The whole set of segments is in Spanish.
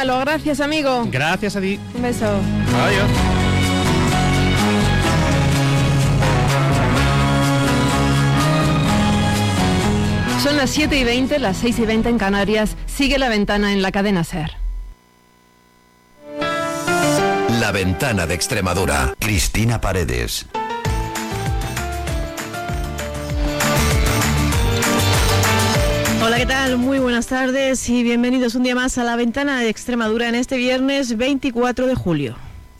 Llámalo. Gracias, amigo. Gracias a ti. Un beso. Adiós. Son las 7:20, las 6:20 en Canarias. Sigue La Ventana en la cadena SER. La Ventana de Extremadura. Cristina Paredes. Hola, ¿qué tal? Muy buenas tardes y bienvenidos un día más a La Ventana de Extremadura en este viernes 24 de julio.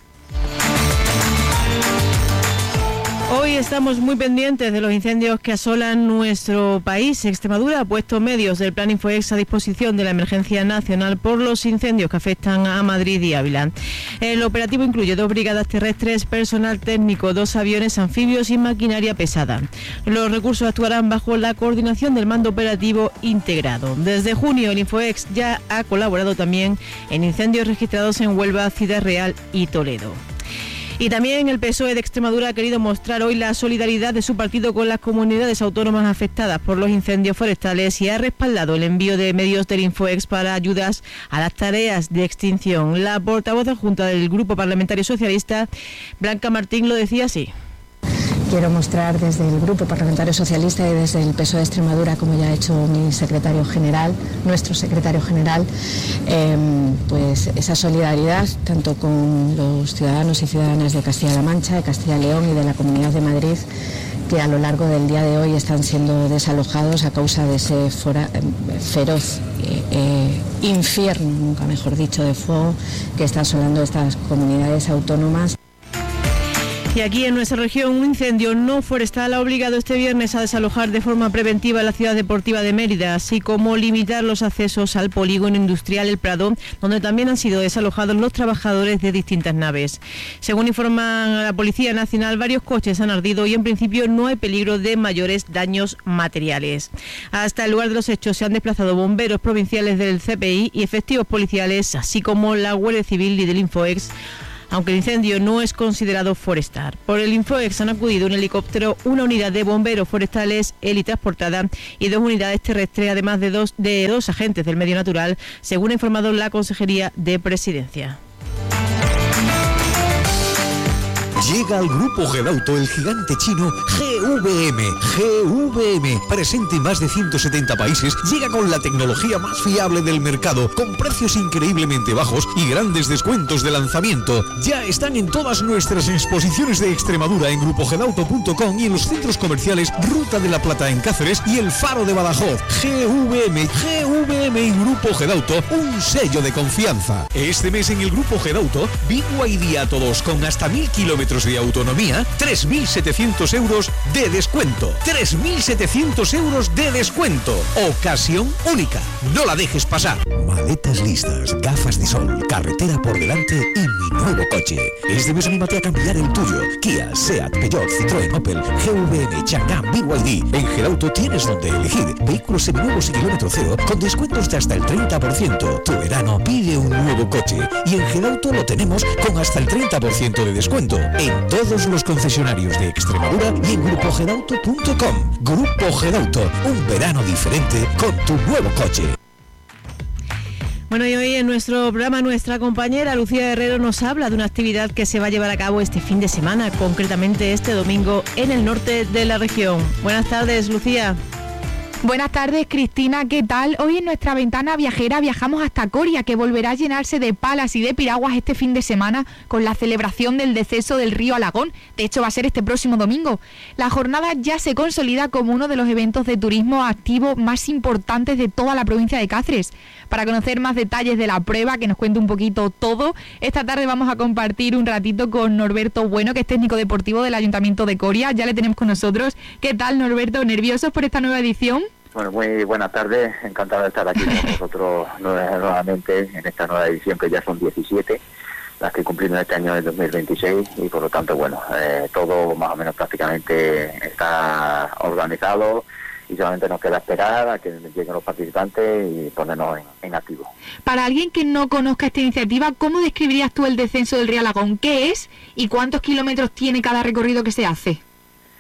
Hoy estamos muy pendientes de los incendios que asolan nuestro país. Extremadura ha puesto medios del Plan Infoex a disposición de la emergencia nacional por los incendios que afectan a Madrid y Ávila. El operativo incluye 2 brigadas terrestres, personal técnico, 2 aviones anfibios y maquinaria pesada. Los recursos actuarán bajo la coordinación del Mando Operativo Integrado. Desde junio el Infoex ya ha colaborado también en incendios registrados en Huelva, Ciudad Real y Toledo. Y también el PSOE de Extremadura ha querido mostrar hoy la solidaridad de su partido con las comunidades autónomas afectadas por los incendios forestales y ha respaldado el envío de medios del Infoex para ayudas a las tareas de extinción. La portavoz adjunta del Grupo Parlamentario Socialista, Blanca Martín, lo decía así. Quiero mostrar desde el Grupo Parlamentario Socialista y desde el PSOE de Extremadura, como ya ha hecho mi secretario general, nuestro secretario general, pues esa solidaridad tanto con los ciudadanos y ciudadanas de Castilla-La Mancha, de Castilla y León y de la Comunidad de Madrid, que a lo largo del día de hoy están siendo desalojados a causa de ese feroz infierno, nunca mejor dicho, de fuego que está asolando estas comunidades autónomas. Y aquí en nuestra región, un incendio no forestal ha obligado este viernes a desalojar de forma preventiva la ciudad deportiva de Mérida, así como limitar los accesos al polígono industrial El Prado, donde también han sido desalojados los trabajadores de distintas naves. Según informa la Policía Nacional, varios coches han ardido y en principio no hay peligro de mayores daños materiales. Hasta el lugar de los hechos se han desplazado bomberos provinciales del CPI y efectivos policiales, así como la Guardia Civil y del Infoex, aunque el incendio no es considerado forestal. Por el Infoex han acudido un helicóptero, una unidad de bomberos forestales helitransportada y 2 unidades terrestres, además de dos agentes del medio natural, según ha informado la Consejería de Presidencia. Llega al Grupo Gedauto el gigante chino GVM, presente en más de 170 países, llega con la tecnología más fiable del mercado, con precios increíblemente bajos y grandes descuentos de lanzamiento. Ya están en todas nuestras exposiciones de Extremadura en grupogedauto.com y en los centros comerciales Ruta de la Plata en Cáceres y El Faro de Badajoz. GVM y Grupo Gedauto, un sello de confianza. Este mes en el Grupo Gedauto, BYD a todos con hasta 1000 kilómetros de autonomía, 3.700 euros de descuento. 3.700 euros de descuento. Ocasión única. No la dejes pasar. Maletas listas, gafas de sol, carretera por delante y mi nuevo coche. Este mes anímate a cambiar el tuyo. Kia, Seat, Peugeot, Citroën, Opel, GVM, Chang'an, BYD. En Gedauto tienes donde elegir. Vehículos seminuevos y kilómetro cero con descuentos de hasta el 30%. Tu verano pide un nuevo coche. Y en Gedauto lo tenemos con hasta el 30% de descuento. En todos los concesionarios de Extremadura y en grupogedauto.com. Grupo Gedauto, un verano diferente con tu nuevo coche. Bueno, y hoy en nuestro programa nuestra compañera Lucía Herrero nos habla de una actividad que se va a llevar a cabo este fin de semana, concretamente este domingo en el norte de la región. Buenas tardes, Lucía. Buenas tardes, Cristina, ¿qué tal? Hoy en nuestra ventana viajera viajamos hasta Coria, que volverá a llenarse de palas y de piraguas este fin de semana con la celebración del deceso del río Alagón. De hecho, va a ser este próximo domingo. La jornada ya se consolida como uno de los eventos de turismo activo más importantes de toda la provincia de Cáceres. Para conocer más detalles de la prueba, que nos cuente un poquito todo, esta tarde vamos a compartir un ratito con Norberto Bueno, que es técnico deportivo del Ayuntamiento de Coria. Ya le tenemos con nosotros. ¿Qué tal, Norberto? ¿Nerviosos por esta nueva edición? Bueno, muy buenas tardes, encantado de estar aquí con vosotros nuevamente en esta nueva edición, que ya son 17 las que cumplimos este año del 2026 y por lo tanto, bueno, todo más o menos prácticamente está organizado y solamente nos queda esperar a que lleguen los participantes y ponernos en activo. Para alguien que no conozca esta iniciativa, ¿cómo describirías tú el descenso del río Alagón? ¿Qué es y cuántos kilómetros tiene cada recorrido que se hace?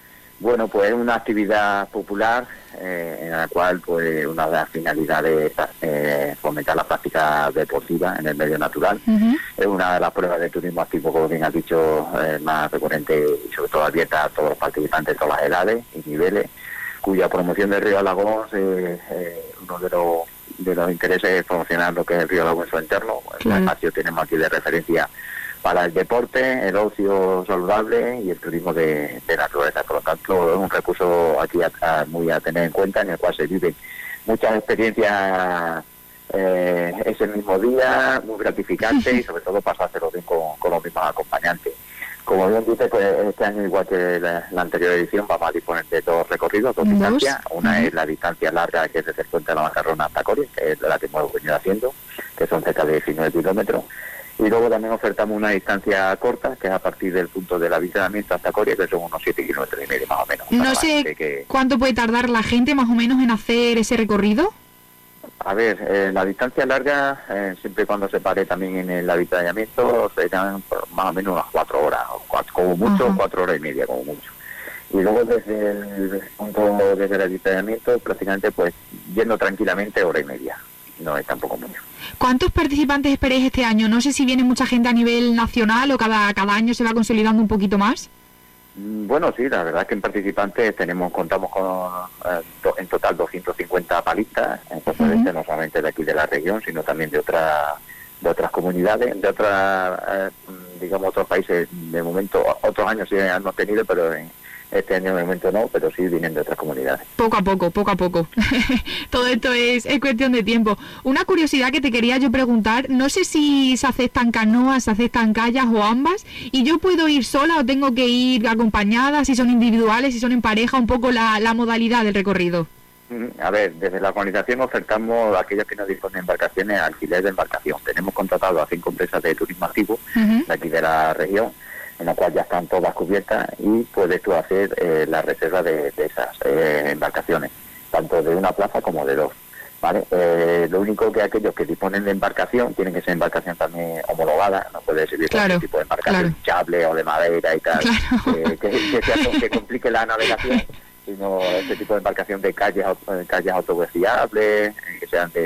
Bueno, pues es una actividad popular en la cual pues una de las finalidades es fomentar la práctica deportiva en el medio natural. Es una de las pruebas de turismo activo, como bien has dicho, más recurrente y sobre todo abierta a todos los participantes de todas las edades y niveles, cuya promoción del río Alagón uno de los intereses es promocionar lo que es el río Alagón en su entorno. El espacio tenemos aquí de referencia para el deporte, el ocio saludable y el turismo de naturaleza. Por lo tanto, es un recurso aquí muy a tener en cuenta, en el cual se viven muchas experiencias ese mismo día, muy gratificantes y sobre todo pasárselo bien con los mismos acompañantes. Como bien dice, pues este año, igual que la anterior edición, vamos a disponer de dos recorridos, dos distancias. Una es la distancia larga, que es desde el Puente de la Macarrona hasta Coria, que es la que hemos venido haciendo, que son cerca de 19 kilómetros. Y luego también ofertamos una distancia corta, que es a partir del punto del avituallamiento hasta Coria, que son unos 7 kilómetros y medio más o menos. No sé cuánto puede tardar la gente más o menos en hacer ese recorrido. A ver, la distancia larga, siempre y cuando se pare también en el avituallamiento, serán más o menos unas 4 horas, como mucho, 4 horas y media, como mucho. Y luego desde el punto desde el avituallamiento, prácticamente pues yendo tranquilamente 1 hora y media. No es tampoco mucho. ¿Cuántos participantes esperáis este año? No sé si viene mucha gente a nivel nacional o cada año se va consolidando un poquito más. Bueno, sí, la verdad es que en participantes contamos con en total 250 palistas, procedentes no solamente de aquí de la región, sino también de otras comunidades, de otros países. De momento, otros años sí hemos tenido, pero este año de momento no, pero sí vienen de otras comunidades. Poco a poco. Todo esto es cuestión de tiempo. Una curiosidad que te quería yo preguntar, no sé si se aceptan canoas, se aceptan kayaks o ambas, y yo puedo ir sola o tengo que ir acompañada, si son individuales, si son en pareja, un poco la modalidad del recorrido. A ver, desde la organización ofertamos a aquellos que no disponen de embarcaciones alquiler de embarcación. Tenemos contratado a 5 empresas de turismo activo de aquí de la región, en la cual ya están todas cubiertas y puedes tú hacer la reserva de esas embarcaciones, tanto de una plaza como de 2, ¿vale? Lo único que aquellos que disponen de embarcación tienen que ser embarcación también homologada, no puede servir cualquier tipo de embarcación hinchable o de madera y tal, que complique la navegación, sino este tipo de embarcación de calles autobusiables, que sean de